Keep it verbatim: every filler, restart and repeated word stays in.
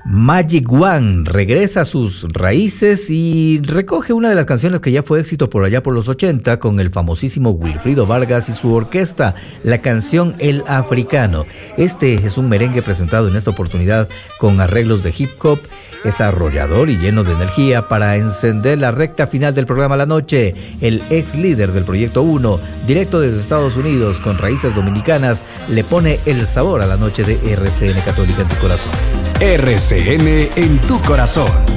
Magic One regresa a sus raíces y recoge una de las canciones que ya fue éxito por allá por los ochenta con el famosísimo Wilfrido Vargas y su orquesta, la canción El Africano. Este es un merengue presentado en esta oportunidad con arreglos de hip hop. Es arrollador y lleno de energía para encender la recta final del programa La Noche. El ex líder del Proyecto uno, directo desde Estados Unidos con raíces dominicanas, le pone el sabor a la noche de R C N Católica en tu corazón. R C N en tu corazón.